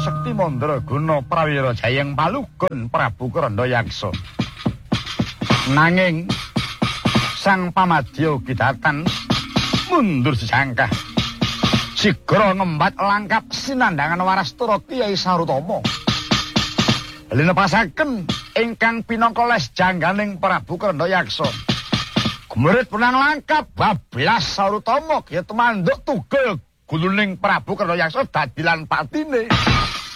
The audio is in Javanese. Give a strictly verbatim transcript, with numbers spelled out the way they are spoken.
Sekti Mandraguna prawira jayeng palugon Prabu Krandayaksa. Nanging sang pamadya kidatan mundur sejangkah. Sigra ngembat langkap sinandangan Warastura Kyai Sarutama. Linepasaken ingkang pinangka les jangganing Prabu Krandayaksa. Gumerit punang langkap bablas Sarutama kaya temanduk tugel guluning Prabu Krandayaksa dadilan patine.